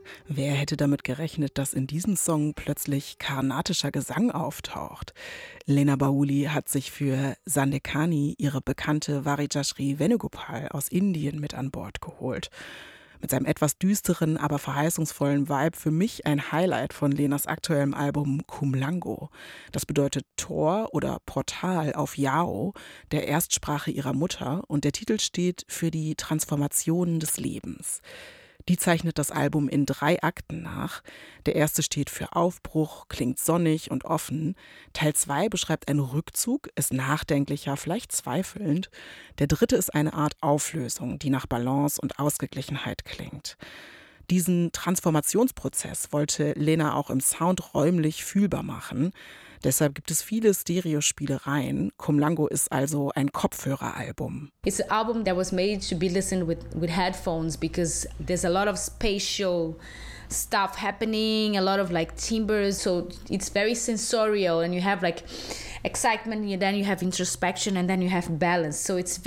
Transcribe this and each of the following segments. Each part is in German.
Wer hätte damit gerechnet, dass in diesem Song plötzlich karnatischer Gesang auftaucht? Lena Bauli hat sich für Sandekani ihre bekannte Varijashri Venugopal aus Indien mit an Bord geholt. Mit seinem etwas düsteren, aber verheißungsvollen Vibe für mich ein Highlight von Lenas aktuellem Album Kumlango. Das bedeutet Tor oder Portal auf Yao, der Erstsprache ihrer Mutter, und der Titel steht für die Transformationen des Lebens. Die zeichnet das Album in 3 Akten nach. Der erste steht für Aufbruch, klingt sonnig und offen. Teil 2 beschreibt einen Rückzug, ist nachdenklicher, vielleicht zweifelnd. Der dritte ist eine Art Auflösung, die nach Balance und Ausgeglichenheit klingt. Diesen Transformationsprozess wollte Lena auch im Sound räumlich fühlbar machen. Deshalb gibt es viele Stereospielereien. Kumlango ist also ein Kopfhöreralbum. It's an album that was made to be listened with headphones because there's a lot of spatial stuff happening, a lot of like timbres, so it's very sensorial, and you have like excitement, and then you have introspection, and then you have balance. So it's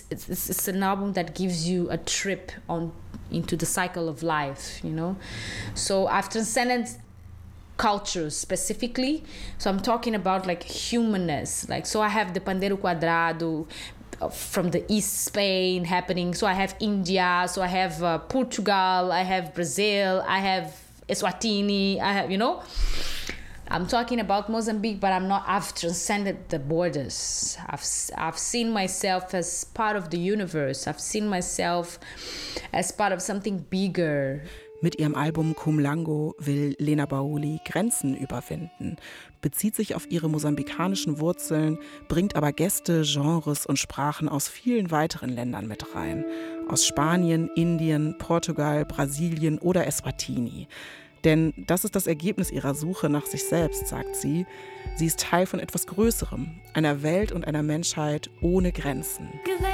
an album that gives you a trip into the cycle of life, you know. So I've transcended cultures specifically, so I'm talking about like humanness, like, so I have the Pandeiro Quadrado from the East Spain happening, so I have India, so I have Portugal, I have Brazil, I have Eswatini, I have, you know, I'm talking about Mozambique, but I've transcended the borders. I've seen myself as part of the universe. I've seen myself as part of something bigger. Mit ihrem Album Kumlango will Lena Bauli Grenzen überwinden, bezieht sich auf ihre mosambikanischen Wurzeln, bringt aber Gäste, Genres und Sprachen aus vielen weiteren Ländern mit rein. Aus Spanien, Indien, Portugal, Brasilien oder Eswatini. Denn das ist das Ergebnis ihrer Suche nach sich selbst, sagt sie. Sie ist Teil von etwas Größerem, einer Welt und einer Menschheit ohne Grenzen.